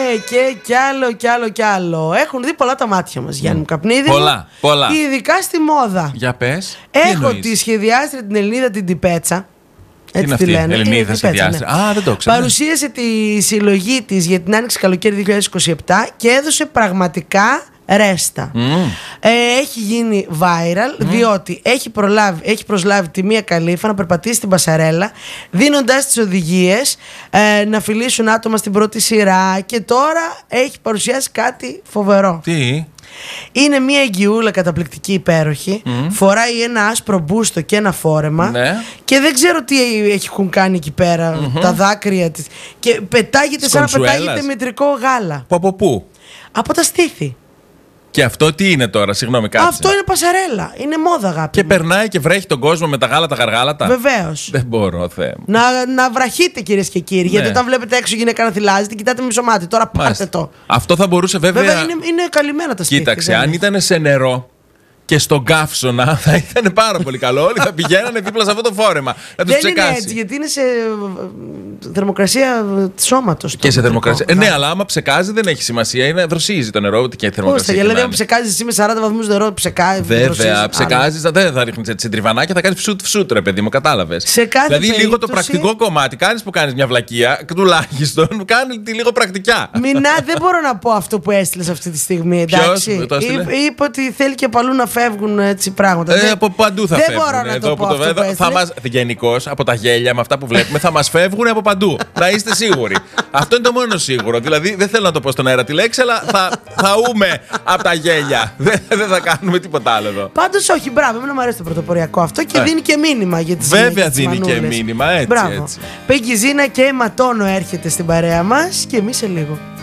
κι άλλο. Έχουν δει πολλά τα μάτια μας, Γιάννη μου Καπνίδη. Πολλά. Ειδικά στη μόδα. Για πες. Έχω τη σχεδιάστρια την Ελληνίδα την Τιπέτσα. Έτσι τι τη λένε. Ελληνίδα σχεδιάστρια. Ναι. Δεν το ξέρω. Παρουσίασε τη συλλογή της για την Άνοιξη Καλοκαίρι 2027 και έδωσε πραγματικά ρέστα. Έχει γίνει viral διότι έχει προσλάβει τη Μία Καλήφα να περπατήσει στην πασαρέλα, δίνοντας τις οδηγίες να φιλήσουν άτομα στην πρώτη σειρά, και τώρα έχει παρουσιάσει κάτι φοβερό. Τι? Είναι μια εγγυούλα καταπληκτική, υπέροχη. Φοράει ένα άσπρο μπούστο και ένα φόρεμα. Και δεν ξέρω τι έχουν κάνει εκεί πέρα, τα δάκρυα της. Και πετάγεται σαν να πετάγεται μετρικό γάλα. Από πού? Από τα στήθη. Και αυτό τι είναι τώρα, συγγνώμη, κάτσε. Αυτό είναι πασαρέλα. Είναι μόδα, αγάπη. Και περνάει και βρέχει τον κόσμο με τα γάλα τα γαργάλατα. Βεβαίως. Δεν μπορώ, Θεέ μου. Να βραχείτε, κυρίες και κύριοι. Γιατί όταν βλέπετε έξω γυναίκα να θυλάζει, την κοιτάτε με μισομάτι. Τώρα πάρτε το. Αυτό θα μπορούσε βέβαια. Βέβαια είναι καλυμμένα τα στήθη. Κοίταξε, αν ήταν σε νερό και στον καύσωνα θα ήταν πάρα πολύ καλό. Όλοι θα πηγαίνανε δίπλα σε αυτό το φόρεμα. Να τους ψεκάσει. Δεν είναι έτσι, γιατί είναι σε θερμοκρασία σώματος. Και σε θερμοκρασία. Ναι, αλλά άμα ψεκάζει δεν έχει σημασία. Δροσίζει το νερό, και η θερμοκρασία. Δηλαδή, αν ψεκάζει εσύ με 40 βαθμούς νερό, ψεκάζει. Βέβαια, ψεκάζει, δεν θα ρίχνει έτσι τριβανάκια, θα κάνει ψουτ, ρε παιδί μου, κατάλαβε. Δηλαδή, λίγο το πρακτικό κομμάτι. Κάνει που κάνει μια βλακεία, τουλάχιστον κάνει τη λίγο πρακτικά. Δεν μπορώ να πω αυτό που έστειλε αυτή τη στιγμή. Εντάξει. Είπε ότι θέλει και παλού να φεύγουν έτσι πράγματα. Από παντού θα φεύγουν. Δεν μπορώ να το πω. Γενικώς από τα γέλια με αυτά που βλέπουμε θα μας φεύγουν από παντού. Να είστε σίγουροι. Αυτό είναι το μόνο σίγουρο. Δηλαδή δεν θέλω να το πω στον αέρα τη λέξη, αλλά θα ούμε από τα γέλια. Δεν θα κάνουμε τίποτα άλλο εδώ. Πάντως όχι, μπράβο, εμένα μου αρέσει το πρωτοποριακό αυτό και δίνει και μήνυμα για τις γυναίκες. Βέβαια δίνει και μήνυμα, έτσι. Πέγγι Ζήνα και Ματώνο έρχεται στην παρέα μας και εμείς σε λίγο.